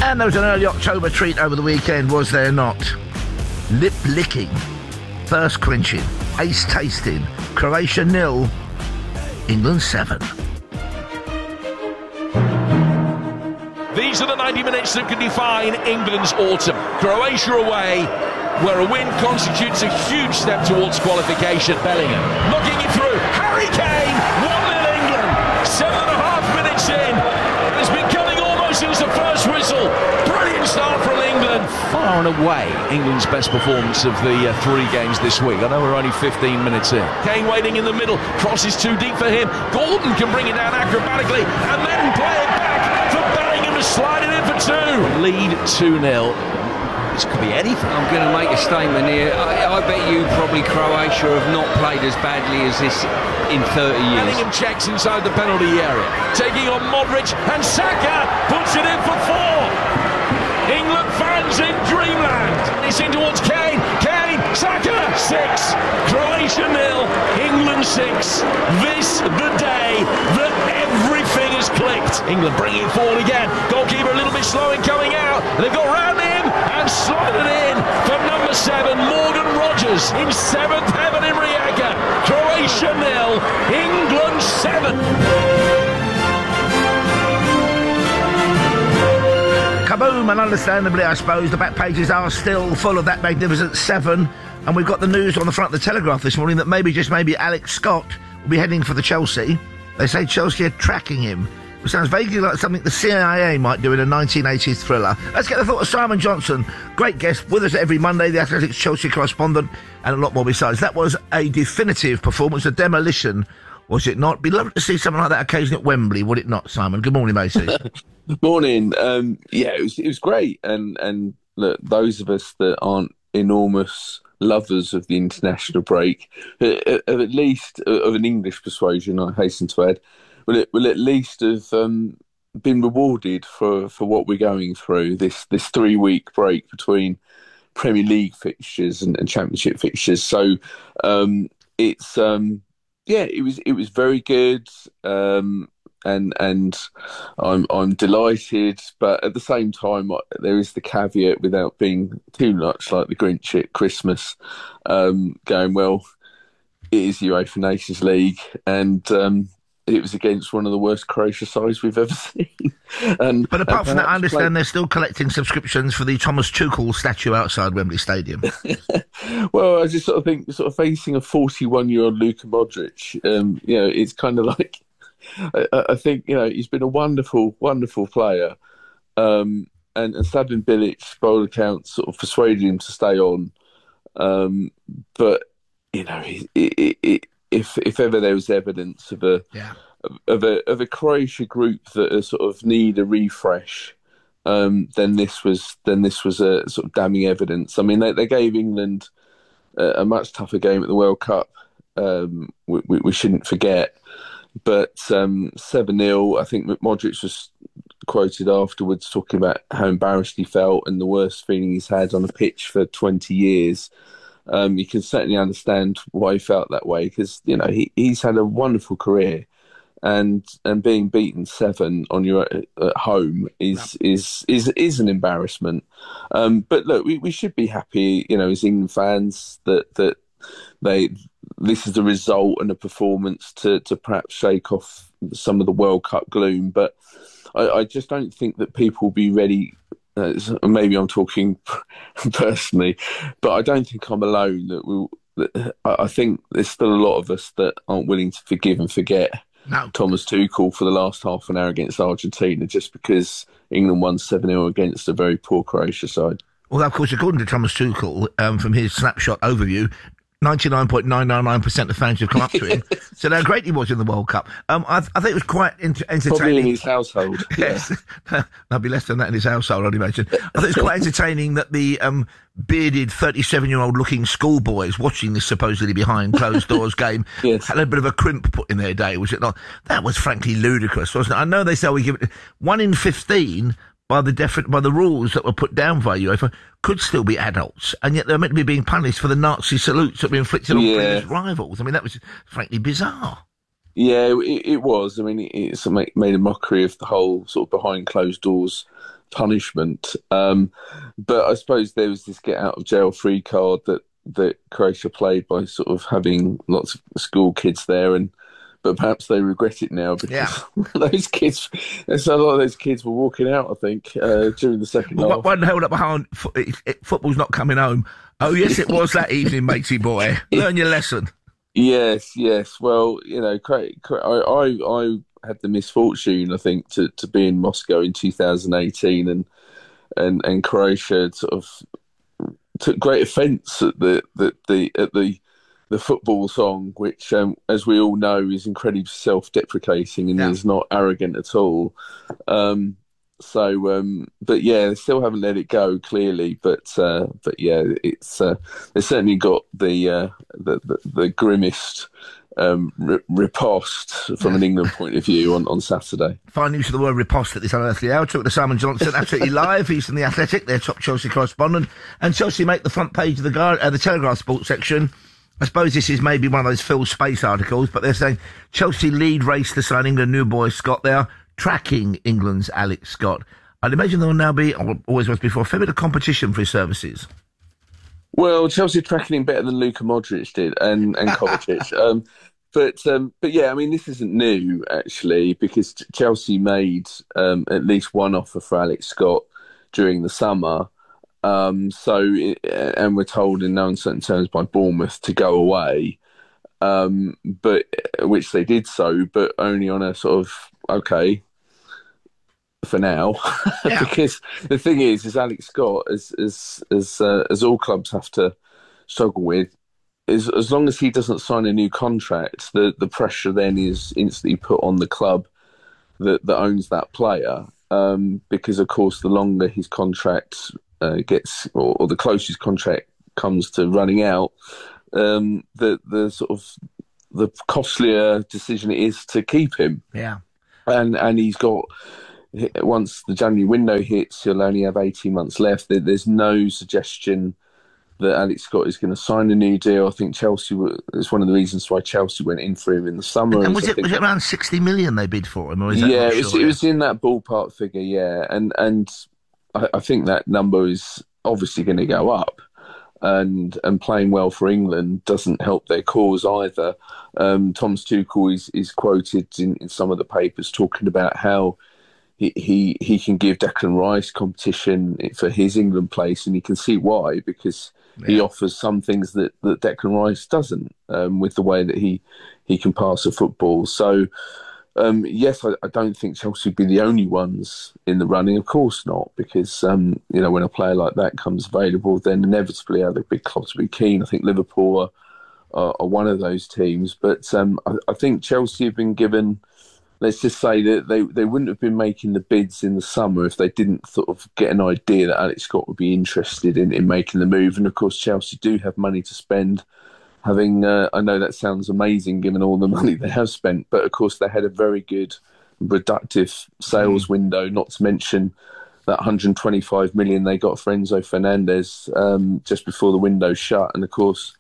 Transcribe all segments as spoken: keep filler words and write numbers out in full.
And there was an early October treat over the weekend, was there not? Lip-licking, thirst-quenching, ace-tasting, Croatia nil, England seven. These are the ninety minutes that can define England's autumn. Croatia away, where a win constitutes a huge step towards qualification. Bellingham knocking it through. Harry Kane, one nil England. Seven and a half minutes in. And it's been coming almost since the first whistle. Brilliant start from England. Far and away, England's best performance of the uh, three games this week. I know we're only fifteen minutes in. Kane waiting in the middle. Cross is too deep for him. Gordon can bring it down acrobatically and then play it back for Bellingham to slide it in for two. Lead two nil. This could be anything. I'm going to make a statement here. I, I bet you probably Croatia have not played as badly as this in thirty years. Bellingham checks inside the penalty area. Taking on Modric, and Saka puts it in for four. England fans in dreamland. It's in towards Kane. Kane, Saka, six. Croatia nil, England six. This the day that everything has clicked. England bringing it forward again. Goalkeeper a little bit slow in coming out. They've got round him and slotted it in for number seven, Morgan Rogers, in seventh heaven in Rijeka. Croatia nil, England seven. Kaboom, and understandably, I suppose, the back pages are still full of that magnificent seven, and we've got the news on the front of the Telegraph this morning that maybe, just maybe, Alex Scott will be heading for the Chelsea. They say Chelsea are tracking him, which sounds vaguely like something the C I A might do in a nineteen eighties thriller. Let's get the thought of Simon Johnson, great guest with us every Monday, the Athletics Chelsea correspondent, and a lot more besides. That was a definitive performance, a demolition, was it not? Be lovely to see something like that occasionally at Wembley, would it not, Simon? Good morning, Macy. Morning. Um, yeah, it was it was great, and and look, those of us that aren't enormous lovers of the international break, of at least of an English persuasion, I hasten to add, will it will at least have um, been rewarded for, for what we're going through this this three week break between Premier League fixtures and, and Championship fixtures. So um, it's um, yeah, it was it was very good. Um, And and I'm I'm delighted, but at the same time, there is the caveat, without being too much like the Grinch at Christmas, um, going, well, it is UEFA Nations League, and um, it was against one of the worst Croatia sides we've ever seen. and But apart and from that, I understand play- they're still collecting subscriptions for the Thomas Tuchel statue outside Wembley Stadium. Well, I just sort of think, sort of facing a forty-one-year-old Luka Modric, um, you know, it's kind of like, I, I think, you know, he's been a wonderful, wonderful player. Um, and, and Slaven Bilic, by all accounts, sort of persuaded him to stay on. Um, but, you know, it, it, it, if if ever there was evidence of a, Yeah. of, of a of a Croatia group that are sort of need a refresh, um, then this was then this was a sort of damning evidence. I mean, they, they gave England a, a much tougher game at the World Cup. Um, we, we, we shouldn't forget. But um, seven nil, I think Modric was quoted afterwards talking about how embarrassed he felt and the worst feeling he's had on a pitch for twenty years. Um, you can certainly understand why he felt that way, because, you know, he, he's had a wonderful career, and and being beaten seven on your at home is is is is an embarrassment. Um, but look, we, we should be happy, you know, as England fans, that that they this is a result and a performance to to perhaps shake off some of the World Cup gloom. But I, I just don't think that people will be ready. Uh, maybe I'm talking personally, but I don't think I'm alone. That we, that I think there's still a lot of us that aren't willing to forgive and forget No. Thomas Tuchel for the last half an hour against Argentina, just because England won seven nil against a very poor Croatia side. Well, of course, according to Thomas Tuchel, um, from his snapshot overview, ninety-nine point nine nine nine percent of fans have come up to him. So how great he was in the World Cup. Um, I, I think it was quite ent- entertaining. Probably in his household. Yes. There'll be less than that in his household, I'd imagine. I think it's quite entertaining that the um, bearded thirty-seven-year-old looking schoolboys watching this supposedly behind closed doors game Yes. had a bit of a crimp put in their day, was it not? That was frankly ludicrous, wasn't it? I know they say we give it one in fifteen by the defi- by the rules that were put down by UEFA could still be adults, and yet they're meant to be being punished for the Nazi salutes that were inflicted on Yeah. previous rivals. I mean, that was frankly bizarre. Yeah, it, it was. I mean, it, it's made a mockery of the whole sort of behind closed doors punishment. Um, but I suppose there was this get out of jail free card that that Croatia played by sort of having lots of school kids there, and but perhaps they regret it now because Yeah. those kids, so a lot of those kids were walking out, I think, uh, during the second Well, half. one held up behind, fo- it- it- football's not coming home. Oh, yes, it was that evening, matey boy. Learn your lesson. Yes, yes. Well, you know, Cra- Cra- I, I, I had the misfortune, I think, to, to be in Moscow in two thousand eighteen, and and and Croatia sort of took great offence at the the, the at the the football song, which, um, as we all know, is incredibly self-deprecating and Yeah. is not arrogant at all. Um, so, um, but yeah, they still haven't let it go, clearly. But uh, but yeah, it's uh, they certainly got the uh, the, the the grimmest um, r- riposte from an England point of view on, on Saturday. Fine use of the word riposte at this unearthly hour. Talk to Simon Johnson, absolutely live. He's from The Athletic, their top Chelsea correspondent. And Chelsea make the front page of the Guard, uh, the Telegraph sports section. I suppose this is maybe one of those Phil Space articles, but they're saying Chelsea lead race to sign England new boy Scott. They are tracking England's Alex Scott. I'd imagine there will now be, or always was before, a fair bit of competition for his services. Well, Chelsea are tracking him better than Luka Modric did, and and Kovacic. um, but um, but yeah, I mean, this isn't new actually, because Ch- Chelsea made um, at least one offer for Alex Scott during the summer. Um, so, it, and we're told in no uncertain terms by Bournemouth to go away, um, but which they did so, but only on a sort of okay for now, Yeah. because the thing is, is Alex Scott, as as as uh, as all clubs have to struggle with, is as long as he doesn't sign a new contract, the the pressure then is instantly put on the club that that owns that player, um, because of course the longer his contract Uh, gets, or, or the closest contract comes to running out, um, the the sort of the costlier decision it is to keep him. Yeah. And and he's got, once the January window hits, he'll only have eighteen months left. There, there's no suggestion that Alex Scott is going to sign a new deal. I think Chelsea, it's one of the reasons why Chelsea went in for him in the summer. And was I it, think- was it around sixty million they bid for him? Or is that yeah, not it was, sure it yet? was in that ballpark figure, yeah. And and I, I think that number is obviously going to go up. And and playing well for England doesn't help their cause either. Um, Thomas Tuchel is, is quoted in, in some of the papers talking about how he, he he can give Declan Rice competition for his England place, and you can see why, because he Yeah. offers some things that, that Declan Rice doesn't, um, with the way that he, he can pass a football. So, um, yes, I, I don't think Chelsea would be the only ones in the running. Of course not, because um, you know, when a player like that comes available, then inevitably other big clubs will be keen. I think Liverpool are, are, are one of those teams. But um, I, I think Chelsea have been given, let's just say that they, they wouldn't have been making the bids in the summer if they didn't sort of get an idea that Alex Scott would be interested in, in making the move. And of course, Chelsea do have money to spend. Having, uh, I know that sounds amazing given all the money they have spent, but of course they had a very good, productive sales mm. window, not to mention that one hundred twenty-five million they got for Enzo Fernandez um, just before the window shut. And of course,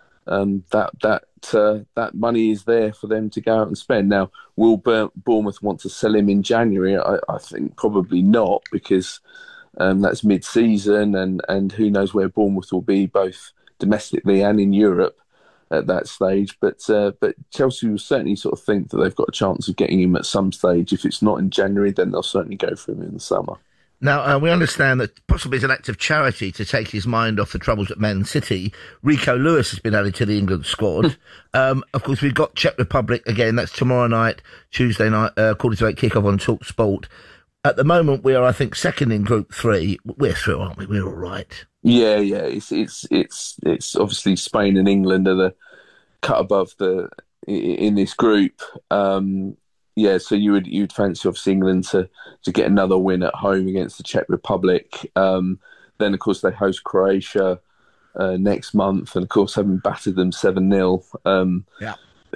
um, that that uh, that money is there for them to go out and spend. Now, will Bournemouth want to sell him in January? I, I think probably not, because um, that's mid-season, and, and who knows where Bournemouth will be, both domestically and in Europe at that stage. But uh, but Chelsea will certainly sort of think that they've got a chance of getting him at some stage. If it's not in January, then they'll certainly go for him in the summer. Now, uh, we understand that possibly as an act of charity to take his mind off the troubles at Man City, Rico Lewis has been added to the England squad. um, of course, we've got Czech Republic again. That's tomorrow night, Tuesday night, uh, quarter to eight kickoff on Talk Sport. At the moment, we are, I think, second in Group Three. We're through, aren't we? We're all right. Yeah, yeah. It's it's it's it's obviously Spain and England are the cut above the in this group. Um, yeah, so you would you'd fancy obviously England to to get another win at home against the Czech Republic. Um, then of course they host Croatia uh, next month, and of course having battered them seven nil. Um, yeah,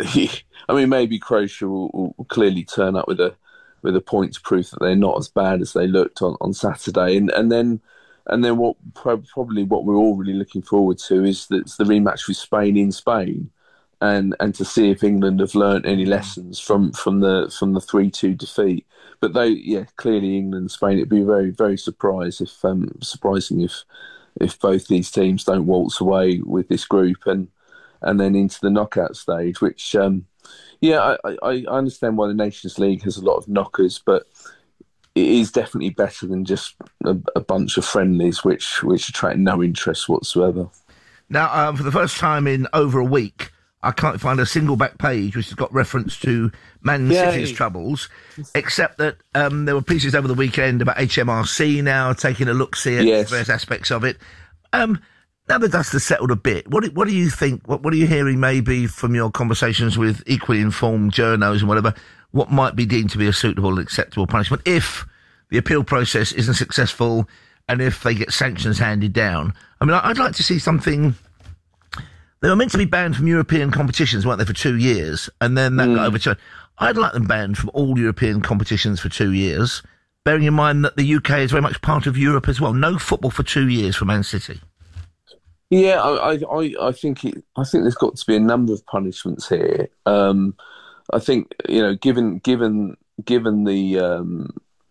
I mean maybe Croatia will, will clearly turn up with a with a point to prove that they're not as bad as they looked on, on Saturday, and and then. And then what probably what we're all really looking forward to is that it's the rematch with Spain in Spain. and and to see if England have learnt any lessons from from the from the three two defeat. But though, yeah, clearly England and Spain, it'd be very very surprised if um, surprising if if both these teams don't waltz away with this group and and then into the knockout stage. Which, um, yeah, I, I, I understand why the Nations League has a lot of knockers, but it is definitely better than just a, a bunch of friendlies which which attract no interest whatsoever. Now, um, for the first time in over a week, I can't find a single back page which has got reference to Man Yay. City's troubles, except that um, there were pieces over the weekend about H M R C now taking a look-see at Yes. various aspects of it. Um, now the dust has settled a bit. What do, what do you think? What, what are you hearing maybe from your conversations with equally informed journos and whatever, what might be deemed to be a suitable and acceptable punishment if the appeal process isn't successful and if they get sanctions handed down? I mean, I'd like to see something. They were meant to be banned from European competitions, weren't they, for two years? And then that Mm. got overturned. I'd like them banned from all European competitions for two years, bearing in mind that the U K is very much part of Europe as well. No football for two years for Man City. Yeah, I, I, I think it, I think there's got to be a number of punishments here. Um, I think, you know, given given given the um,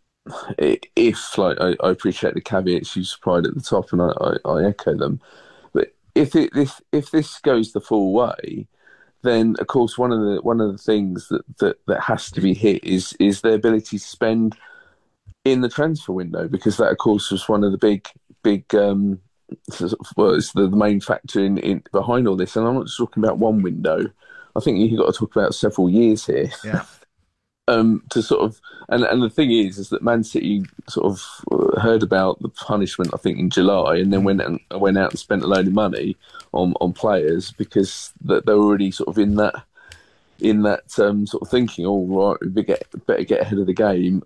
if like I, I appreciate the caveats you supplied at the top, and I, I, I echo them. But if it if if this goes the full way, then of course one of the one of the things that, that, that has to be hit is is their ability to spend in the transfer window, because that of course was one of the big big um, well, it's the, the main factor in, in behind all this. And I'm not just talking about one window. I think you've got to talk about several years here. Yeah. um, to sort of, and, and the thing is, is that Man City sort of heard about the punishment, I think, in July, and then went and went out and spent a load of money on, on players because that they were already sort of in that in that um, sort of thinking. Oh, right, we get, better get ahead of the game.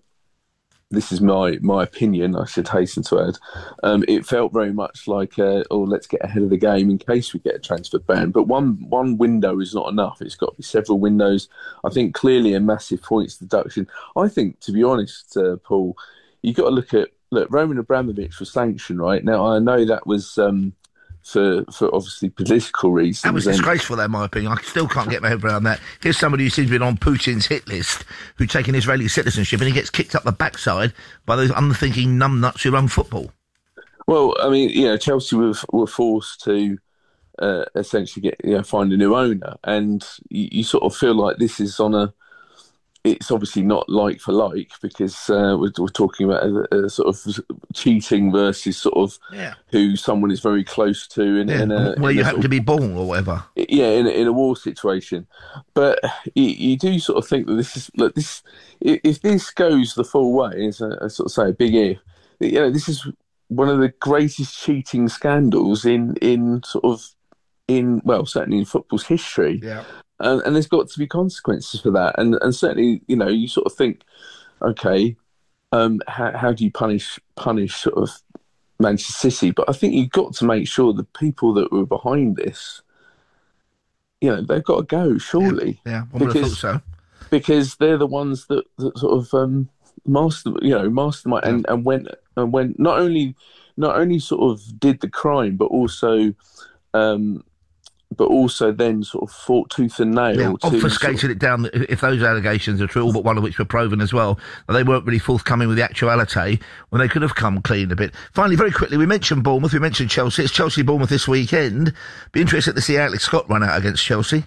This is my, my opinion, I should hasten to add. Um, it felt very much like, uh, oh, let's get ahead of the game in case we get a transfer ban. But one one window is not enough. It's got to be several windows. I think clearly a massive points deduction. I think, to be honest, uh, Paul, you've got to look at, look, Roman Abramovich was sanctioned, right? Now, I know that was um, for for obviously political reasons. That was and, disgraceful, in my opinion. I still can't get my head around that. Here's somebody who seems to be on Putin's hit list, who's taken Israeli citizenship, and he gets kicked up the backside by those unthinking numbnuts who run football. Well, I mean, you know, Chelsea were, were forced to uh, essentially get, you know, find a new owner, and you, you sort of feel like this is on a. It's obviously not like for like, because uh, we're, we're talking about a, a sort of cheating versus sort of Yeah. who someone is very close to in, Yeah. in a Where in you a happen sort to of- be born or whatever. yeah, in a, in a war situation. But you, you do sort of think that this is look, this if if this goes the full way, as I, I sort of say a big if, you know, this is one of the greatest cheating scandals in in sort of in well certainly in football's history. Yeah. And, and there's got to be consequences for that. And and certainly, you know, you sort of think, okay, um, how, how do you punish punish sort of Manchester City? But I think you've got to make sure the people that were behind this, you know, they've got to go, surely. Yeah, I would have thought Because- so. Because they're the ones that, that sort of um, master, you know, mastermind and, and went and went not only not only sort of did the crime, but also. Um, but also then sort of fought tooth and nail Yeah, to obfuscated sort of- it down, if those allegations are true, all but one of which were proven as well, that they weren't really forthcoming with the actuality when they could have come clean a bit. Finally, very quickly, we mentioned Bournemouth, we mentioned Chelsea. It's Chelsea-Bournemouth this weekend. Be interested to see Alex Scott run out against Chelsea.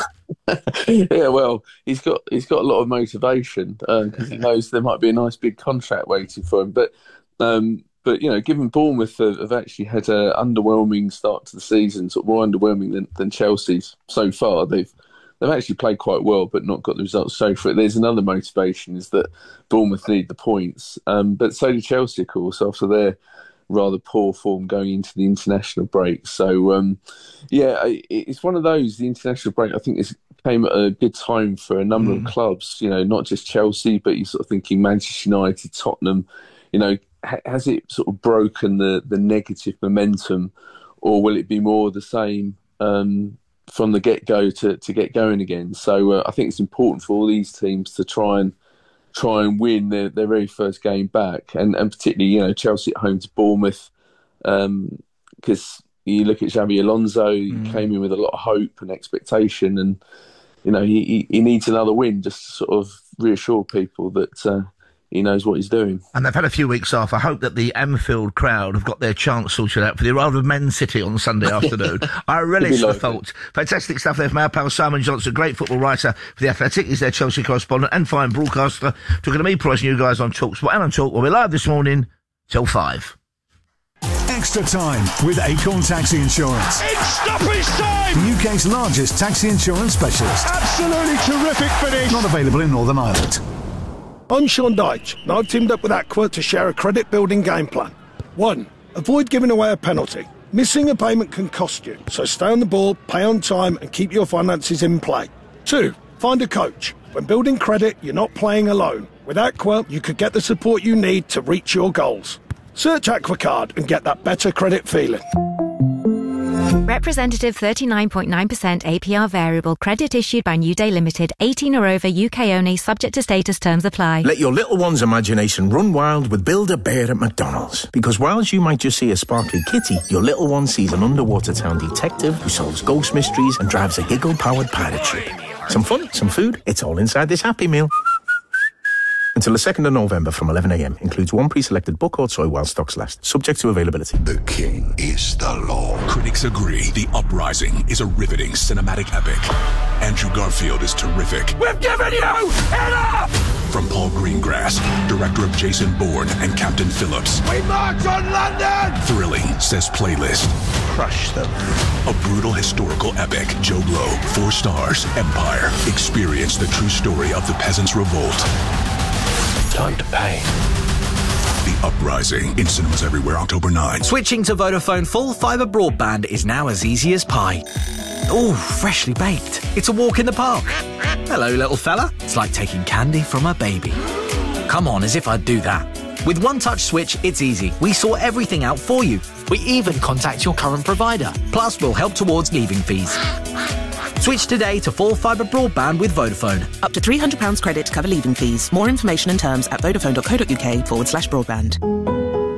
yeah, well, he's got he's got a lot of motivation because he knows there might be a nice big contract waiting for him. But um, but you know, given Bournemouth have, have actually had an underwhelming start to the season, sort of more underwhelming than, than Chelsea's so far. They've they've actually played quite well, but not got the results so far. There's another motivation is that Bournemouth need the points, um, but so did Chelsea, of course, after their rather poor form going into the international break. So, um, yeah, it, it's one of those. The international break, I think, is came at a good time for a number Mm. of clubs. You know, not just Chelsea, but you're sort of thinking Manchester United, Tottenham. You know, ha- has it sort of broken the the negative momentum, or will it be more the same um, from the get go to to get going again? So, uh, I think it's important for all these teams to try and. try and win their, their very first game back, and, and particularly, you know, Chelsea at home to Bournemouth, because, um, you look at Xabi Alonso, he Mm. came in with a lot of hope and expectation, and you know he, he, he needs another win just to sort of reassure people that uh, he knows what he's doing. And they've had a few weeks off. I hope that the Anfield crowd have got their chance sorted out for the arrival of Man City on Sunday afternoon. I relish the like thought. Fantastic stuff there from our pal Simon Johnson, great football writer for The Athletic. He's their Chelsea correspondent and fine broadcaster. Talking to me, Price, and you guys on TalkSport and on Talk. We'll be live this morning till five. Extra time with Acorn Taxi Insurance. It's stoppage time! The U K's largest taxi insurance specialist. Absolutely terrific finish! Not available in Northern Ireland. I'm Sean Dyche, and I've teamed up with Aqua to share a credit-building game plan. One, avoid giving away a penalty. Missing a payment can cost you, so stay on the ball, pay on time, and keep your finances in play. Two, find a coach. When building credit, you're not playing alone. With Aqua, you could get the support you need to reach your goals. Search AquaCard and get that better credit feeling. Representative thirty-nine point nine percent A P R variable credit issued by New Day Limited, eighteen or over, U K only, subject to status, terms apply. Let your little one's imagination run wild with Build-A-Bear at McDonald's. Because whilst you might just see a sparkly kitty, your little one sees an underwater town detective who solves ghost mysteries and drives a giggle-powered pirate ship. Some fun, some food, it's all inside this Happy Meal. Until the second of November from eleven a m. Includes one pre-selected book or toy while stocks last. Subject to availability. The king is the law. Critics agree The Uprising is a riveting cinematic epic. Andrew Garfield is terrific. We've given you enough! From Paul Greengrass, director of Jason Bourne and Captain Phillips. We march on London! Thrilling, says Playlist. Crush them. A brutal historical epic. Joe Blow, four stars. Empire. Experience the true story of the Peasants' Revolt. Time to pay. The Uprising, in cinemas everywhere, October ninth. Switching to Vodafone full fibre broadband is now as easy as pie. Ooh, freshly baked. It's a walk in the park. Hello, little fella. It's like taking candy from a baby. Come on, as if I'd do that. With One Touch Switch, it's easy. We sort everything out for you. We even contact your current provider. Plus, we'll help towards leaving fees. Switch today to full fibre broadband with Vodafone. Up to three hundred pounds credit to cover leaving fees. More information and terms at vodafone.co.uk forward slash broadband.